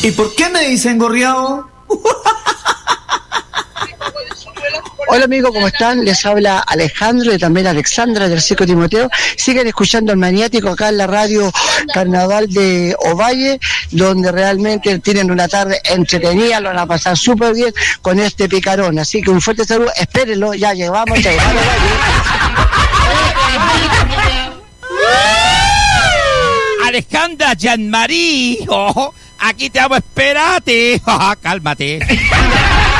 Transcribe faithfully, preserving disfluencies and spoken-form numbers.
¿Y por qué me dicen gorriado? Hola amigos, ¿cómo están? Les habla Alejandro y también Alexandra del Circo Timoteo. Siguen escuchando el Maniático acá en la radio Carnaval de Ovalle, donde realmente tienen una tarde entretenida, lo van a pasar súper bien con este picarón. Así que un fuerte saludo, espérenlo, ya llegamos, ya llegamos. Alejandra Jean-Marie, oh, aquí te amo, espérate. Cálmate.